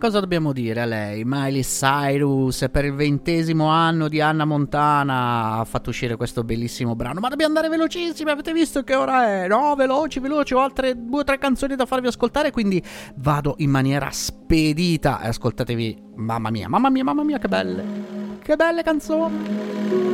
cosa dobbiamo dire a lei? Miley Cyrus per il 20° anno di Hannah Montana ha fatto uscire questo bellissimo brano. Ma dobbiamo andare velocissimi, avete visto che ora è? No, veloci, ho altre 2 o 3 canzoni da farvi ascoltare, quindi vado in maniera spedita e ascoltatevi. Mamma mia, che belle canzoni.